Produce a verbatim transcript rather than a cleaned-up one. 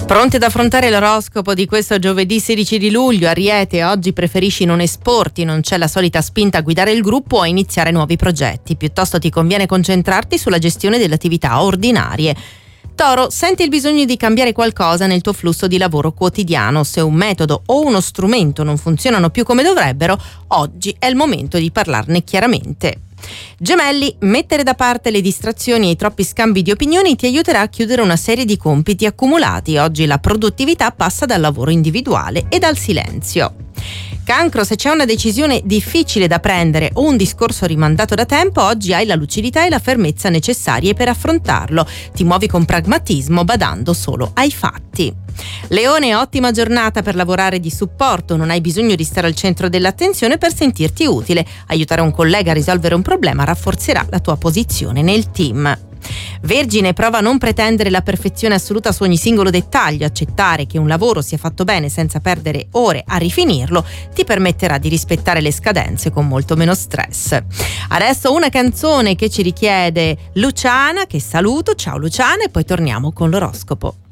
Pronti ad affrontare l'oroscopo di questo giovedì sedici di luglio? Ariete, oggi preferisci non esporti, non c'è la solita spinta a guidare il gruppo o a iniziare nuovi progetti, piuttosto ti conviene concentrarti sulla gestione delle attività ordinarie. Toro, senti il bisogno di cambiare qualcosa nel tuo flusso di lavoro quotidiano. Se un metodo o uno strumento non funzionano più come dovrebbero, oggi è il momento di parlarne chiaramente. Gemelli, mettere da parte le distrazioni e i troppi scambi di opinioni ti aiuterà a chiudere una serie di compiti accumulati. Oggi la produttività passa dal lavoro individuale e dal silenzio. Cancro, se c'è una decisione difficile da prendere o un discorso rimandato da tempo, oggi hai la lucidità e la fermezza necessarie per affrontarlo. Ti muovi con pragmatismo, badando solo ai fatti. Leone, ottima giornata per lavorare di supporto, non hai bisogno di stare al centro dell'attenzione per sentirti utile. Aiutare un collega a risolvere un problema rafforzerà la tua posizione nel team. Vergine, prova a non pretendere la perfezione assoluta su ogni singolo dettaglio. Accettare che un lavoro sia fatto bene senza perdere ore a rifinirlo ti permetterà di rispettare le scadenze con molto meno stress. Adesso una canzone che ci richiede Luciana, che saluto. Ciao Luciana, e poi torniamo con l'oroscopo.